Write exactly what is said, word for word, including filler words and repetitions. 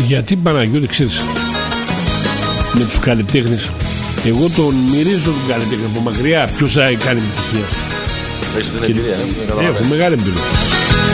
Γιατί Παναγιώτη, ξέρεις, με τους καλλιτέχνες, εγώ τον μυρίζω τον καλλιτέχνη από μακριά. Ποιος θα κάνει επιτυχία. Έχεις την εμπειρία, ε? Έχω μεγάλη εμπειρία.